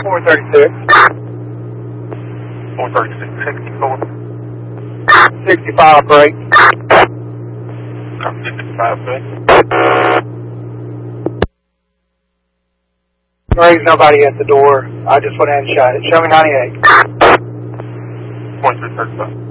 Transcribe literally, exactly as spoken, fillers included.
four thirty-six. four thirty-six, sixty-four. sixty-five break. sixty-five break. There ain't nobody at the door. I just went in and shot it. Show me ninety-eight. twenty-three thirty-five.